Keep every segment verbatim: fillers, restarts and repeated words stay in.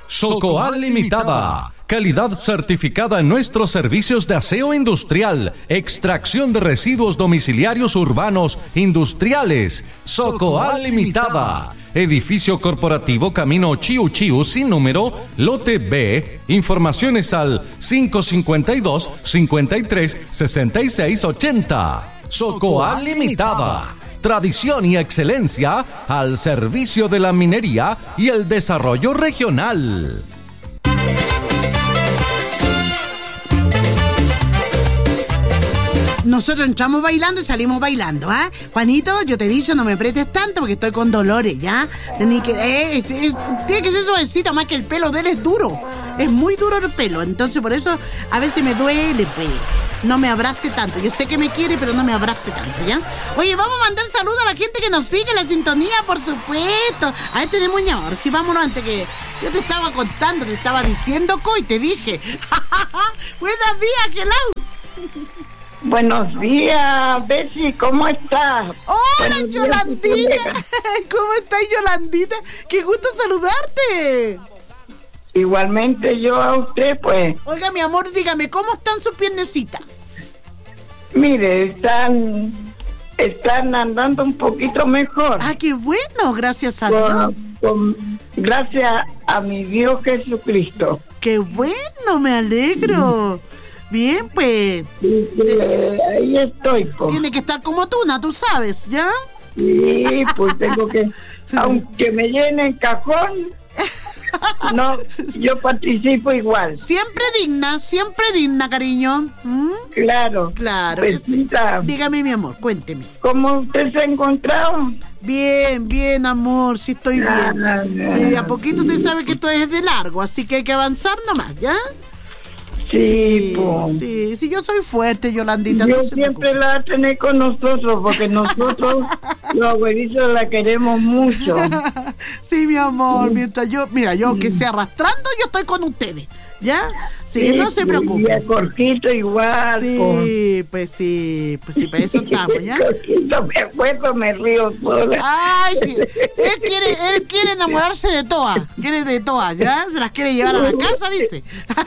Socoal Limitada. Calidad certificada en nuestros servicios de aseo industrial, extracción de residuos domiciliarios urbanos, industriales. Socoal Limitada. Edificio corporativo Camino Chiu Chiu sin número, lote B. Informaciones al cinco cinco dos, cincuenta y tres, sesenta y seis ochenta. Socoal Limitada. Tradición y excelencia al servicio de la minería y el desarrollo regional. Nosotros entramos bailando y salimos bailando, ¿ah? ¿eh? Juanito, yo te he dicho, no me apretes tanto porque estoy con dolores, ¿ya? Tení que, eh, eh, eh, tiene que ser suavecito, más que el pelo de él es duro. Es muy duro el pelo, entonces por eso a veces me duele, pues. No me abrace tanto. Yo sé que me quiere, pero no me abrace tanto, ¿ya? Oye, vamos a mandar saludos a la gente que nos sigue en la sintonía, por supuesto. A este de Muñamor. Sí, vámonos antes que... Yo te estaba contando, te estaba diciendo, Coy, te dije. Buenos días, hello. Buenos días, Bessie, ¿cómo estás? Hola, Yolandita. ¿Cómo estás, Yolandita? Qué gusto saludarte. Igualmente yo a usted, pues. Oiga, mi amor, dígame, ¿cómo están sus piernecitas? Mire, están están andando un poquito mejor. Ah, qué bueno, gracias a con, Dios. Con, gracias a mi Dios Jesucristo. Qué bueno, me alegro. Bien, pues. Sí, sí, ahí estoy, pues. Tiene que estar como tú, ¿no? Tú sabes, ¿ya? Sí, pues tengo que, aunque me llene el cajón, no, yo participo igual. Siempre digna, siempre digna, cariño. ¿Mm? Claro. Claro. Besita. Dígame, mi amor, cuénteme. ¿Cómo usted se ha encontrado? Bien, bien, amor, sí estoy bien. Ah, Y a poquito usted sabe que esto es de largo, así que hay que avanzar nomás, ¿ya? Sí, pues. Sí, sí, yo soy fuerte, Yolandita. Yo no siempre la va a tener con nosotros, porque nosotros, los abuelitos, la queremos mucho. Sí, mi amor, mientras yo, mira, yo que sea arrastrando, yo estoy con ustedes, ¿ya? Sí, sí, no se preocupen. Y a Corquito igual. Sí, por... pues sí, pues sí, para eso estamos, ¿ya? Corquito, me acuerdo, me río sola. Ay, sí, él quiere, él quiere enamorarse de todas, quiere de todas, ¿ya? Se las quiere llevar a la casa, dice.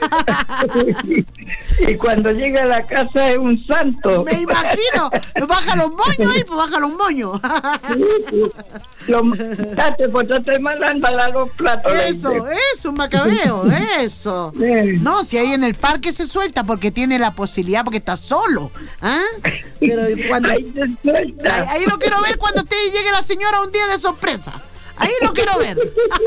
Y cuando llega a la casa es un santo. Me imagino, baja los moños ahí, pues baja los moños. Los tate, pues te mandan a los platos. Eso, eso, un macabeo, eso. Sí. No, si ahí en el parque se suelta porque tiene la posibilidad, porque está solo. ¿Ah? Pero cuando, ahí se suelta. Ahí, ahí lo quiero ver cuando usted llegue la señora un día de sorpresa. Ahí lo quiero ver.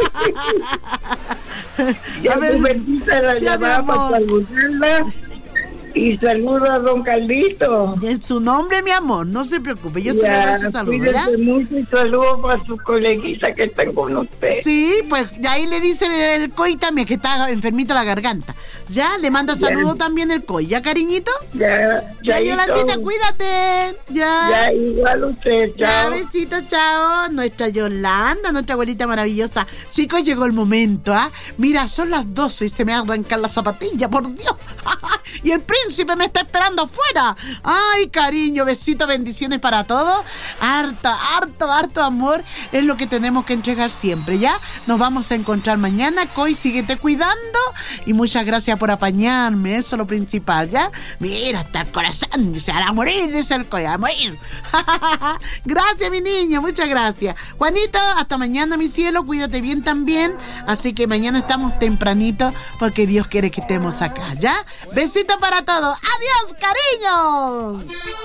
Ya tu bendita la llamada para saludarla. Y saludo a don Carlito. En su nombre, mi amor, no se preocupe, yo se le doy su saludo, ¿ya? Mucho y saludo para su coleguita que está con usted. Sí, pues ahí le dice el Coy también que está enfermito la garganta. Ya, le manda saludo también el Coy, ¿ya, cariñito? Ya, ya, Yolandita, cuídate. Ya. Ya, igual usted, chao. Ya, besitos, chao. Nuestra Yolanda, nuestra abuelita maravillosa. Chicos, llegó el momento, ¿ah? ¿eh? Mira, son las doce y se me arrancan las zapatillas, por Dios. Y el príncipe me está esperando afuera. Ay, cariño, besito, bendiciones para todos. Harto, harto, harto amor es lo que tenemos que entregar siempre, ¿ya? Nos vamos a encontrar mañana. Coy, síguete cuidando. Y muchas gracias por apañarme, eso es lo principal, ¿ya? Mira, hasta el corazón, dice, a morir, dice el Coy, a morir. Gracias, mi niño, muchas gracias. Juanito, hasta mañana, mi cielo, cuídate bien también. Así que mañana estamos tempranito porque Dios quiere que estemos acá, ¿ya? Besito para todos. ¡Adiós, cariño!